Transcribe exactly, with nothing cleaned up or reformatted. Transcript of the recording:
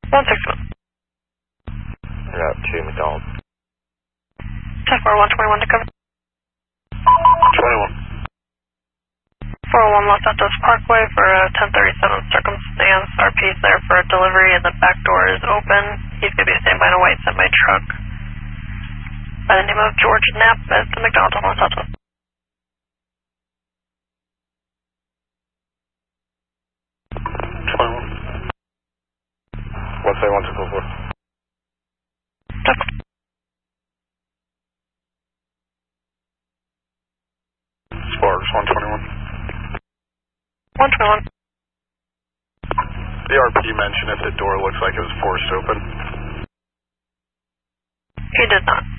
one six one. Route two, McDonald. ten four one twenty-one to cover. twenty-one. four oh one Los Santos Parkway for a ten thirty-seven circumstance. R P's there for a delivery and the back door is open. He's going to be staying by in a white semi truck by the name of George Knapp at the McDonald's on Los Santos. twenty-one. What's that one two four four? Sparks, one twenty-one. one twenty-one. The R P mentioned if the door looks like it was forced open. He did not.